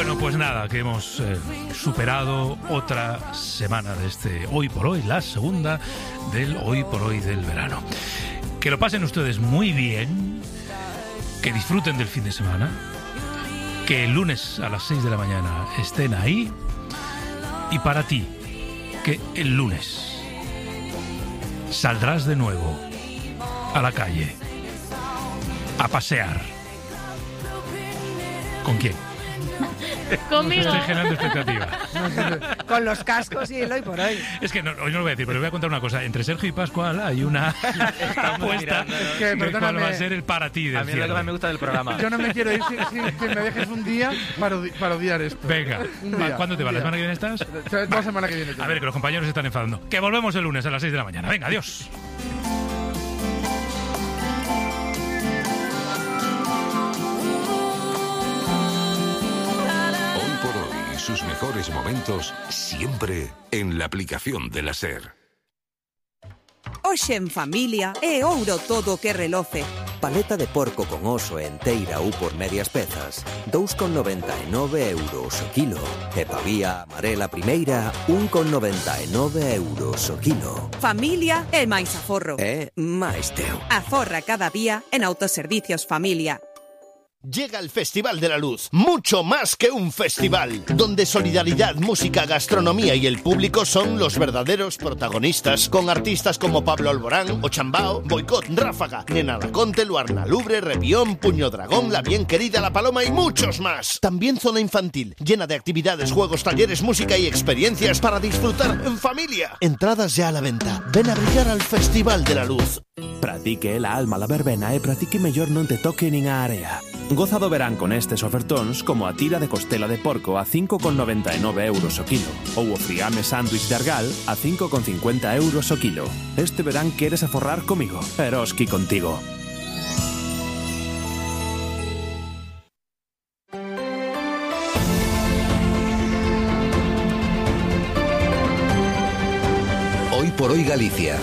Bueno, pues nada, que hemos superado otra semana de este Hoy por Hoy, la segunda del Hoy por Hoy del verano. Que lo pasen ustedes muy bien, que disfruten del fin de semana, que el lunes a las 6 de la mañana estén ahí, y para ti, que el lunes saldrás de nuevo a la calle a pasear. ¿Con quién? Conmigo. Estoy generando expectativas. Con los cascos y el Hoy por Hoy. Es que hoy no lo voy a decir, pero voy a contar una cosa. Entre Sergio y Pascual hay una apuesta de cuál va a ser el para ti del A mí es lo que más me gusta del programa. Yo no me quiero ir sin que me dejes un día para odiar esto. Venga, ¿cuándo te va? ¿La semana que viene estás? La semana que viene. A ver, que los compañeros se están enfadando. Que volvemos el lunes a las 6 de la mañana. Venga, adiós. Sus mejores momentos siempre en la aplicación de la SER. Hoxe en familia é ouro todo que reloce. Paleta de porco con oso enteira ou por medias pezas, 2,99 euros o kilo. E pavía amarela primeira, 1,99 euros o kilo. Familia é máis aforro. É máis teu. Aforra cada día en Autoservicios Familia. Llega el Festival de la Luz, mucho más que un festival, donde solidaridad, música, gastronomía y el público son los verdaderos protagonistas, con artistas como Pablo Alborán, Ochambao, Boicot, Ráfaga, Nena Laconte, Luarna Lubre, Repión, Puño Dragón, La Bien Querida, La Paloma y muchos más. También zona infantil, llena de actividades, juegos, talleres, música y experiencias para disfrutar en familia. Entradas ya a la venta. Ven a brillar al Festival de la Luz. Pratique la alma la verbena e pratique mellor non te toque nin a area. Goza do verán con estes ofertóns como a tira de costela de porco a 5,99 euros o kilo ou o friame sándwich de argal a 5,50 euros o kilo. Este verán queres aforrar comigo, Eroski contigo. Hoy por Hoy Galicia.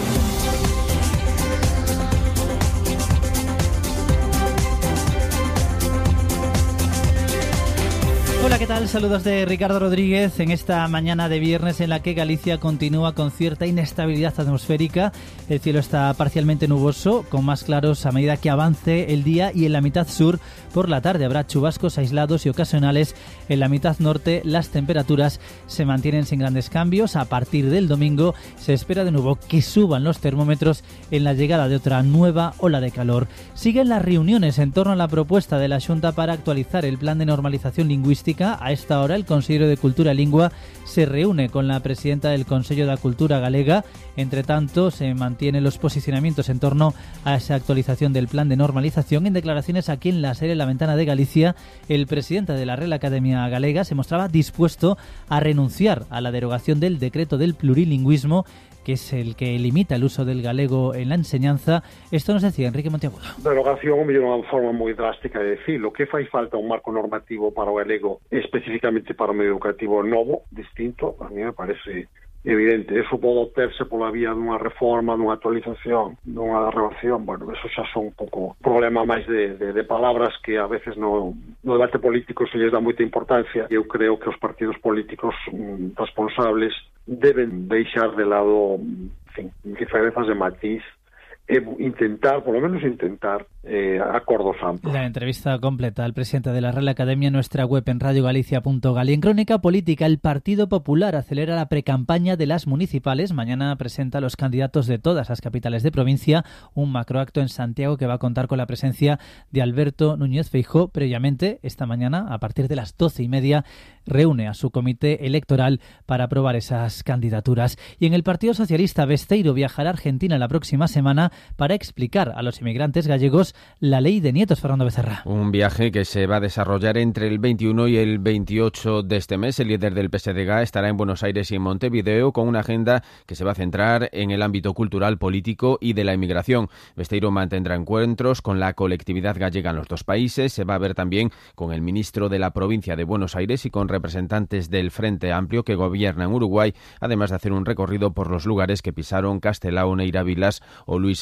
Hola, ¿qué tal? Saludos de Ricardo Rodríguez en esta mañana de viernes en la que Galicia continúa con cierta inestabilidad atmosférica. El cielo está parcialmente nuboso, con más claros a medida que avance el día, y en la mitad sur por la tarde habrá chubascos aislados y ocasionales. En la mitad norte las temperaturas se mantienen sin grandes cambios. A partir del domingo se espera de nuevo que suban los termómetros en la llegada de otra nueva ola de calor. Siguen las reuniones en torno a la propuesta de la Xunta para actualizar el plan de normalización lingüística. A esta hora el Consello de Cultura e Lingua se reúne con la presidenta del Consello da Cultura Galega. Entre tanto, se mantienen los posicionamientos en torno a esa actualización del plan de normalización. En declaraciones aquí en la serie La Ventana de Galicia, el presidente de la Real Academia Galega se mostraba dispuesto a renunciar a la derogación del decreto del plurilingüismo, que es el que limita el uso del galego en la enseñanza. Esto nos decía Enrique Monteagudo. Derogación é unha forma moi drástica de decirlo. Que fai falta un marco normativo para o galego, especificamente para o medio educativo novo, distinto, a mí me parece evidente. Eso pode obterse pola vía dunha reforma, dunha actualización, dunha derogación. Bueno, eso xa son un pouco problema máis de palabras que a veces no debate político se lles dá moita importancia. Eu creo que os partidos políticos responsables deben deixar de lado, en fin, diferenzas de matiz e intentar, por lo menos intentar, acordos amplios. La entrevista completa al presidente de la Real Academia en nuestra web en radiogalicia.gal. En Crónica Política, el Partido Popular acelera la precampaña de las municipales. Mañana presenta a los candidatos de todas las capitales de provincia un macroacto en Santiago que va a contar con la presencia de Alberto Núñez Feijóo. Previamente, esta mañana, a partir de las 12:30, reúne a su comité electoral para aprobar esas candidaturas. Y en el Partido Socialista, Besteiro viajará a Argentina la próxima semana para explicar a los inmigrantes gallegos la ley de nietos. Fernando Becerra. Un viaje que se va a desarrollar entre el 21 y el 28 de este mes. El líder del PSDG estará en Buenos Aires y en Montevideo con una agenda que se va a centrar en el ámbito cultural, político y de la inmigración. Besteiro mantendrá encuentros con la colectividad gallega en los dos países. Se va a ver también con el ministro de la provincia de Buenos Aires y con representantes del Frente Amplio que gobierna en Uruguay, además de hacer un recorrido por los lugares que pisaron Castelao, Neira Vilas o Luis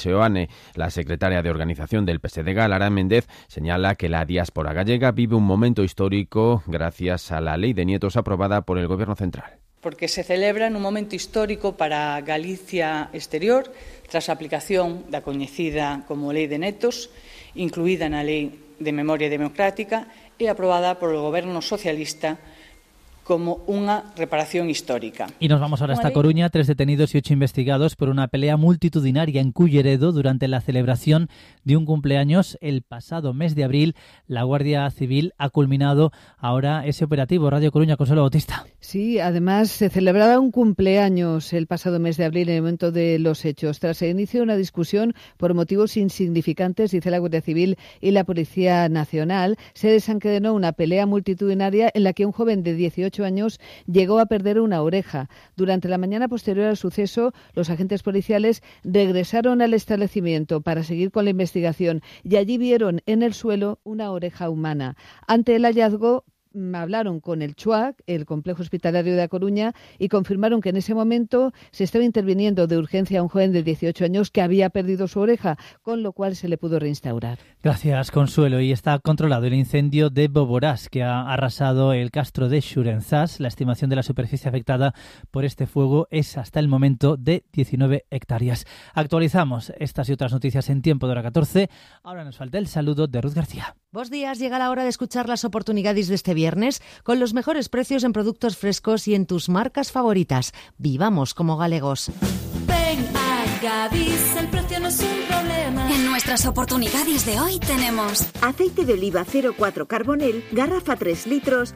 Seoane. La secretaria de organización del PSDG, Lara Méndez, señala que la diáspora gallega vive un momento histórico gracias a la Lei de Nietos aprobada por el Gobierno central. Porque se celebra nun momento histórico para Galicia exterior, tras a aplicación da coñecida como Lei de Netos, incluída na Lei de Memoria Democrática e aprobada polo Goberno socialista como unha reparación histórica. Y nos vamos ahora hasta Coruña. 3 detenidos y 8 investigados por una pelea multitudinaria en Culleredo durante la celebración de un cumpleaños el pasado mes de abril. La Guardia Civil ha culminado ahora ese operativo. Radio Coruña, Consuelo Bautista. Sí, además se celebraba un cumpleaños el pasado mes de abril en el momento de los hechos. Tras el inicio de una discusión por motivos insignificantes, dice la Guardia Civil y la Policía Nacional, se desencadenó una pelea multitudinaria en la que un joven de 18 años llegó a perder una oreja. Durante la mañana posterior al suceso, los agentes policiales regresaron al establecimiento para seguir con la investigación y allí vieron en el suelo una oreja humana. Ante el hallazgo, hablaron con el CHUAC, el Complejo Hospitalario de A Coruña, y confirmaron que en ese momento se estaba interviniendo de urgencia a un joven de 18 años que había perdido su oreja, con lo cual se le pudo reinstaurar. Gracias, Consuelo. Y está controlado el incendio de Boborás, que ha arrasado el castro de Xurenzás. La estimación de la superficie afectada por este fuego es hasta el momento de 19 hectáreas. Actualizamos estas y otras noticias en tiempo de hora 14. Ahora nos falta el saludo de Ruth García. Bos días, llega la hora de escuchar las oportunidades de este viernes con los mejores precios en productos frescos y en tus marcas favoritas. Vivamos como galegos. Ven a Gadis, el precio no es un problema. En nuestras oportunidades de hoy tenemos aceite de oliva 0,4 Carbonel, garrafa 3 litros,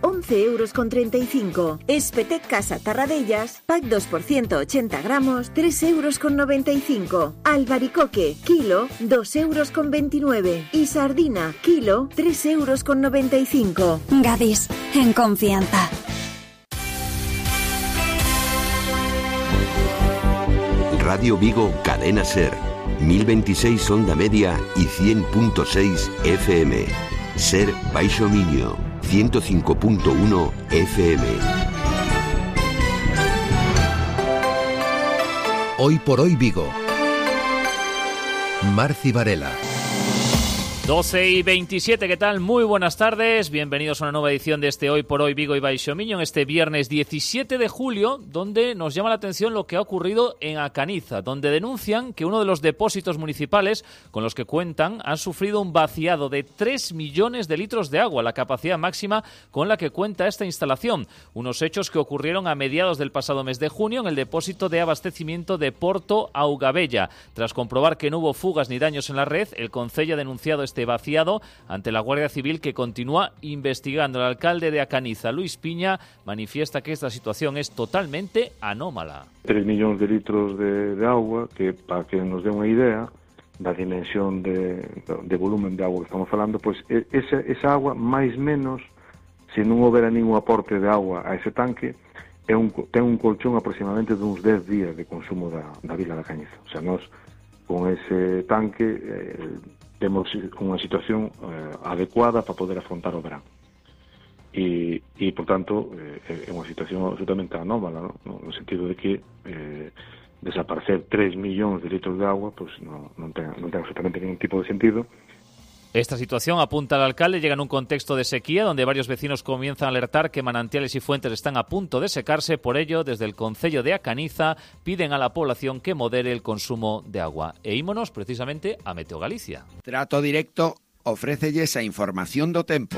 11,35 €. Espetec Casa Tarradellas, pack 2 por 180 gramos, 3,95 €. Albaricoque, kilo, 2,29 €. Y sardina, kilo, 3,95 €. Gadis, en confianza. Radio Vigo, Cadena Ser, 1026 onda media y 100.6 FM. Ser Baixo Miño, 105.1 FM. Hoy por hoy Vigo. Marci Varela. 12:27, ¿qué tal? Muy buenas tardes, bienvenidos a una nueva edición de este Hoy por Hoy Vigo y Baixo Miño en este viernes 17 de julio, donde nos llama la atención lo que ha ocurrido en Acaniza, donde denuncian que uno de los depósitos municipales con los que cuentan han sufrido un vaciado de 3 millones de litros de agua, la capacidad máxima con la que cuenta esta instalación. Unos hechos que ocurrieron a mediados del pasado mes de junio en el depósito de abastecimiento de Porto Augabella. Tras comprobar que no hubo fugas ni daños en la red, el concello ha denunciado este vaciado ante la Guardia Civil, que continúa investigando. El alcalde de Acaniza, Luis Piña, manifiesta que esta situación es totalmente anómala. 3 millóns de litros de agua, que para que nos dé unha idea da dimensión de volumen de agua que estamos falando, pois esa agua, máis menos, se non houbera ningún aporte de agua a ese tanque, ten un colchón aproximadamente de uns 10 días de consumo da vila da Cañiza. O sea, nós con ese tanque temos unha situación adecuada para poder afrontar o verán. E por tanto, é unha situación absolutamente anómala, no sentido de que desaparecer 3 millóns de litros de agua pues non ten absolutamente ningún tipo de sentido. Esta situación, apunta el alcalde, llega en un contexto de sequía donde varios vecinos comienzan a alertar que manantiales y fuentes están a punto de secarse. Por ello, desde el concello de Acaniza piden a la población que modere el consumo de agua. E ímonos precisamente a Meteo Galicia. Trato Directo ofrécelle esa información do tempo.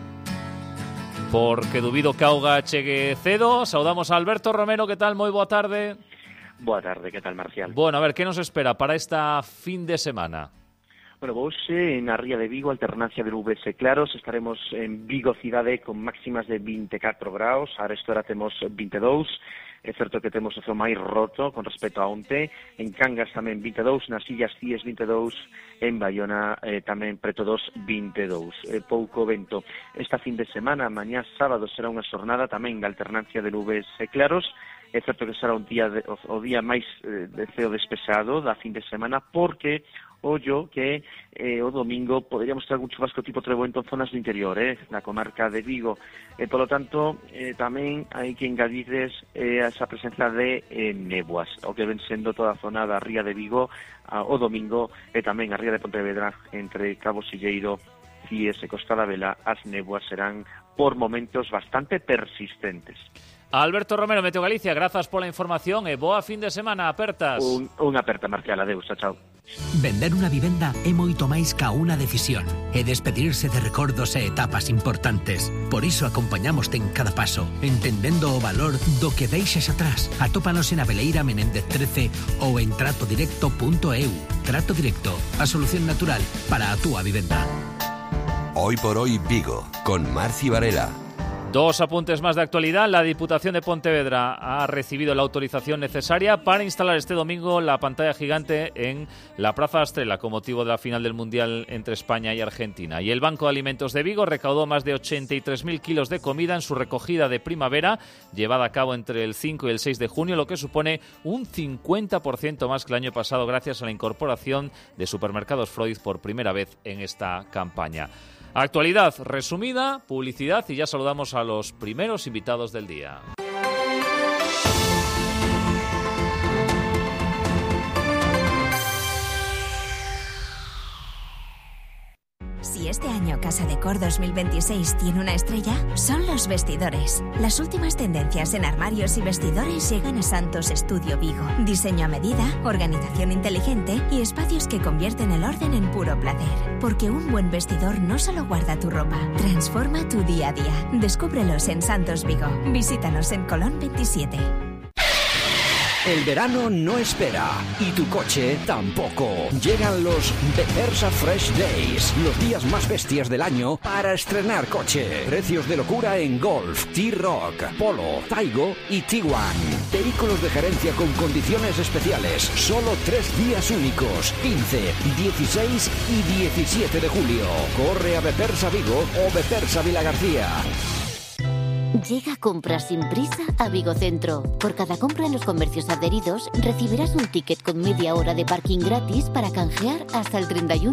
Porque dubido que auga chegue cedo, saudamos a Alberto Romero. ¿Qué tal? Moi boa tarde. Boa tarde, ¿qué tal, Marcial? Bueno, a ver, ¿qué nos espera para esta fin de semana? Bueno, hoxe na ría de Vigo, alternancia de nubes e claros, estaremos en Vigo cidade con máximas de 24 graus, a restora temos 22, é certo que temos o ceo máis roto con respecto a onte, en Cangas tamén 22, nas Illas Cíes 22, en Baiona tamén preto dos 22, pouco vento. Esta fin de semana, mañá sábado, será unha xornada tamén de alternancia de nubes e claros. É certo que será un día o día máis de ceo despexado da fin de semana, porque ollo que o domingo poderíamos ter algún chubasco tipo treboento en zonas do interior, na comarca de Vigo. Polo tanto, tamén hai que engadirles esa presencia de néboas, o que ven sendo toda a zona da ría de Vigo o domingo, e tamén a ría de Pontevedra, entre Cabo Silleiro, Cíes e Costa da Vela. As néboas serán por momentos bastante persistentes. Alberto Romero, Meteo Galicia, grazas pola información e boa fin de semana. Apertas. Unha aperta, Marcial, adeus, chao. Vender unha vivenda é moito máis ca unha decisión. É despedirse de recordos e etapas importantes. Por iso acompañamoste en cada paso, entendendo o valor do que deixes atrás. Atópanos en Abeleira Menéndez 13 ou en tratodirecto.eu. Trato Directo, a solución natural para a túa vivenda. Hoy por hoy Vigo, con Marci Varela. Dos apuntes más de actualidad. La Diputación de Pontevedra ha recibido la autorización necesaria para instalar este domingo la pantalla gigante en la Plaza Astrela con motivo de la final del Mundial entre España y Argentina. Y el Banco de Alimentos de Vigo recaudó más de 83.000 kilos de comida en su recogida de primavera, llevada a cabo entre el 5 y el 6 de junio, lo que supone un 50% más que el año pasado gracias a la incorporación de Supermercados Freud por primera vez en esta campaña. Actualidad resumida, publicidad y ya saludamos a los primeros invitados del día. Si este año Casa Decor 2026 tiene una estrella, son los vestidores. Las últimas tendencias en armarios y vestidores llegan a Santos Estudio Vigo. Diseño a medida, organización inteligente y espacios que convierten el orden en puro placer. Porque un buen vestidor no solo guarda tu ropa, transforma tu día a día. Descúbrelos en Santos Vigo. Visítanos en Colón 27. El verano no espera y tu coche tampoco. Llegan los Befesa Fresh Days, los días más bestias del año para estrenar coche. Precios de locura en Golf, T-Roc, Polo, Taigo y Tiguan. Vehículos de gerencia con condiciones especiales. Solo 3 días únicos, 15, 16 y 17 de julio. Corre a Befesa Vigo o Befesa Vilagarcía. Llega Compras sin prisa a Vigo Centro. Por cada compra en los comercios adheridos recibirás un ticket con media hora de parking gratis para canjear hasta el 31